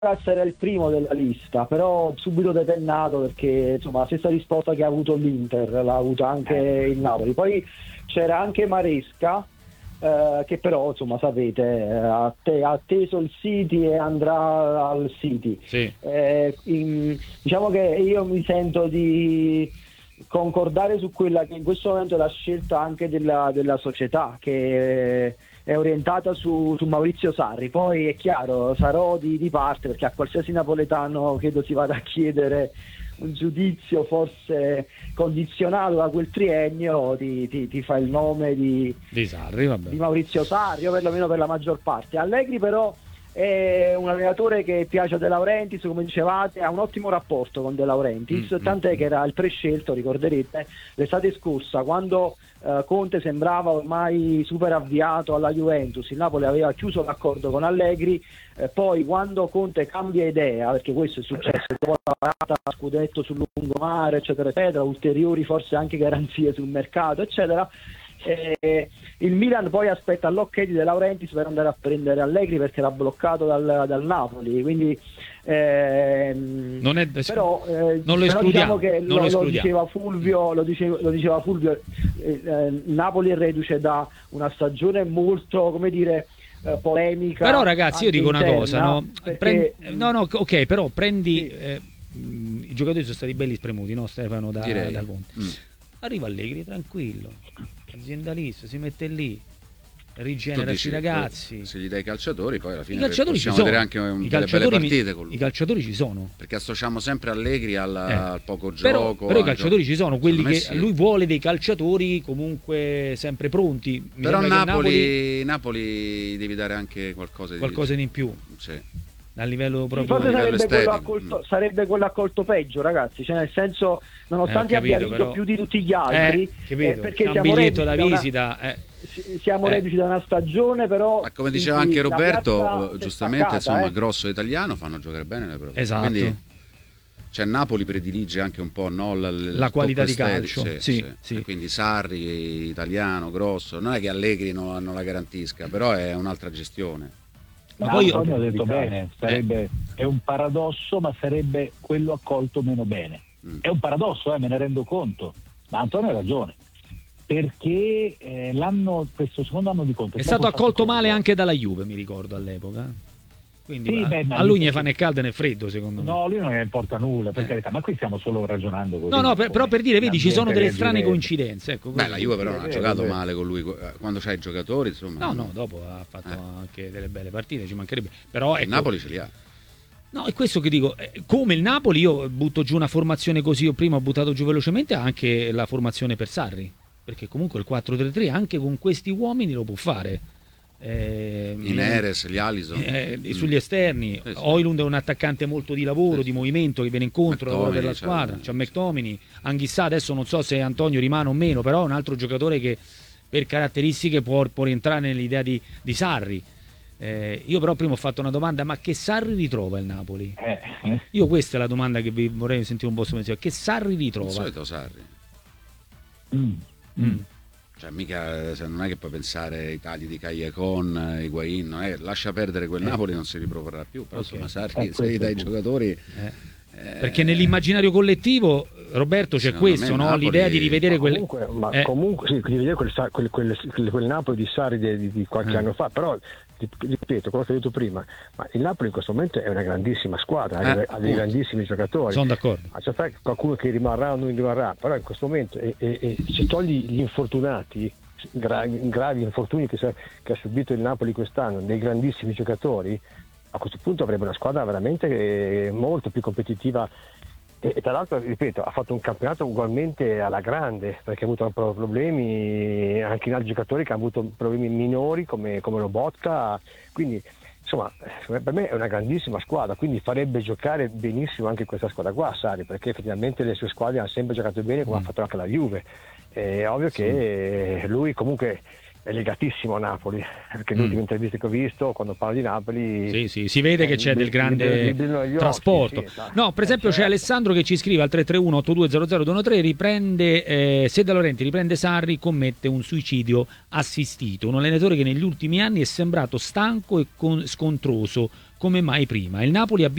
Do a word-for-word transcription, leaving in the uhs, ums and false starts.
era il primo della lista, però subito detennato perché insomma la stessa risposta che ha avuto l'Inter l'ha avuta anche il Napoli. Poi c'era anche Maresca, eh, che però insomma sapete ha, te, ha atteso il City e andrà al City. Sì. Eh, in, diciamo che io mi sento di concordare su quella che in questo momento è la scelta anche della, della società, che è orientata su, su Maurizio Sarri. Poi è chiaro, sarò di, di parte, perché a qualsiasi napoletano credo si vada a chiedere un giudizio forse condizionato da quel triennio, ti, ti, ti fa il nome di, di Sarri, vabbè. di Maurizio Sarri, o perlomeno per la maggior parte. Allegri però è un allenatore che piace a De Laurentiis, come dicevate, ha un ottimo rapporto con De Laurentiis, mm-hmm. tant'è che era il prescelto, ricorderete, l'estate scorsa, quando uh, Conte sembrava ormai super avviato alla Juventus, il Napoli aveva chiuso l'accordo con Allegri, eh, poi quando Conte cambia idea, perché questo è successo dopo la parata scudetto sul lungomare, eccetera, eccetera, ulteriori forse anche garanzie sul mercato, eccetera, Eh, il Milan poi aspetta l'ok di De Laurentiis per andare a prendere Allegri perché era bloccato dal, dal Napoli, quindi ehm, non è, però, eh, non lo escludiamo, diciamo che non lo, lo, lo diceva Fulvio, lo diceva, lo diceva Fulvio eh, eh, Napoli è reduce da una stagione molto, come dire, eh, polemica. Però ragazzi io dico una cosa, no? Perché, Prendi, no, no, ok, però prendi sì. eh, i giocatori sono stati belli spremuti, no Stefano, da, da Conte. Mm. Arriva Allegri tranquillo, aziendalista, si mette lì, rigenera i ragazzi. Se gli dai i calciatori, poi alla fine I calciatori possiamo ci vedere sono. anche un, I delle belle partite mi, con lui. I calciatori ci sono. Perché associamo sempre Allegri alla, eh. al poco però, gioco. Però i calciatori ci sono, quelli che sì. lui vuole dei calciatori comunque sempre pronti. Mi però Napoli, Napoli, Napoli devi dare anche qualcosa di, qualcosa di in più. Sì. A livello proprio forse livello sarebbe quello, accolto, sarebbe quello accolto peggio, ragazzi, cioè nel senso, nonostante eh, capito, abbia vinto però... più di tutti gli altri, eh, eh, perché c'è siamo un biglietto da una, visita eh. siamo eh. reduci da una stagione, però ma come diceva anche Roberto giustamente, insomma, eh. grosso italiano fanno giocare bene le prove, esatto. Quindi cioè Napoli predilige anche un po', no, la, la qualità di calcio, sì, sì, sì, sì. Quindi Sarri, italiano, grosso, non è che Allegri non, non la garantisca, però è un'altra gestione. Ma poi io ho detto bene, sarebbe, è un paradosso, ma sarebbe quello accolto meno bene. Mm. È un paradosso, eh, me ne rendo conto, ma Antonio ha ragione, perché eh, l'anno, questo secondo anno di Conte è stato accolto male anche dalla Juve, mi ricordo, all'epoca. Quindi sì, a, beh, a lui ne fa né caldo né freddo, secondo me. No, lui non ne importa nulla, per eh. carità, ma qui stiamo solo ragionando così. No, no, per, però per dire, vedi, ci sono delle strane coincidenze. Ecco, beh, la Juve però non ha giocato male con lui quando c'hai i giocatori, insomma. No, no, dopo ha fatto eh. anche delle belle partite, ci mancherebbe. Però ecco, il Napoli ce li ha. No, è questo che dico, come il Napoli, io butto giù una formazione così, io prima ho buttato giù velocemente anche la formazione per Sarri, perché comunque il quattro tre tre anche con questi uomini lo può fare. Eh, I Neres, gli Alisson eh, mm. sugli esterni, eh, sì. Højlund è un attaccante molto di lavoro, eh, di movimento, che viene incontro McTominay, per la squadra, c'è McTominay, Anghissà, adesso non so se Antonio rimane o meno, però è un altro giocatore che per caratteristiche può, può rientrare nell'idea di, di Sarri. Eh, io però prima ho fatto una domanda, ma che Sarri ritrova il Napoli? Eh. Io questa è la domanda che vi vorrei sentire un po' su pensiero, che Sarri ritrova? Il solito Sarri. Mm. Mm. Cioè, mica, non è che puoi pensare ai tagli di Callecon, Higuain, non è, lascia perdere quel Napoli, non si riproporrà più. Però okay. insomma, Sarri, eh, se gli dai i giocatori. Eh. Eh, Perché nell'immaginario collettivo, Roberto, c'è questo, no? Napoli... l'idea di rivedere quel. Comunque, ma eh. comunque sì, di rivedere quel, quel, quel, quel Napoli di Sarri di, di qualche eh. anno fa, però. Ripeto, quello che ho detto prima, ma il Napoli in questo momento è una grandissima squadra, eh, ha dei grandissimi giocatori. Sono d'accordo. C'è qualcuno che rimarrà o non rimarrà, però in questo momento e, e, e se togli gli infortunati, gra, gravi infortuni che, che ha subito il Napoli quest'anno, dei grandissimi giocatori, a questo punto avrebbe una squadra veramente molto più competitiva. E, e tra l'altro, ripeto, ha fatto un campionato ugualmente alla grande, perché ha avuto problemi anche in altri giocatori che hanno avuto problemi minori come, come Lobotka, quindi insomma per me è una grandissima squadra, quindi farebbe giocare benissimo anche questa squadra qua, Sarri, perché effettivamente le sue squadre hanno sempre giocato bene, come mm. ha fatto anche la Juve. È ovvio sì. che lui comunque è legatissimo a Napoli, perché le ultime mm. interviste che ho visto quando parlo di Napoli sì, sì, si vede che c'è del grande trasporto. Sì, esatto. No, per esempio eh, c'è certo. Alessandro che ci scrive al tre tre uno otto due zero zero due uno tre, riprende eh, se De Laurentiis riprende Sarri, commette un suicidio assistito, un allenatore che negli ultimi anni è sembrato stanco e con, scontroso come mai prima. Il Napoli ha